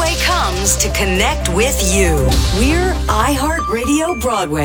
Broadway comes to connect with you. We're iHeartRadio Broadway.